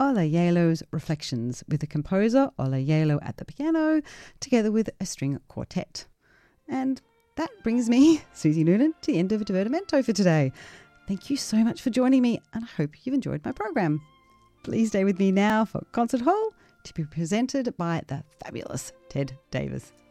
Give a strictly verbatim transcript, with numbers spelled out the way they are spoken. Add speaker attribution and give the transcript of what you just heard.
Speaker 1: Ola Yalo's Reflections with the composer Ola Yalo at the piano together with a string quartet. And that brings me, Susie Noonan, to the end of Divertimento for today. Thank you so much for joining me, and I hope you've enjoyed my program. Please stay with me now for Concert Hall to be presented by the fabulous Ted Davis.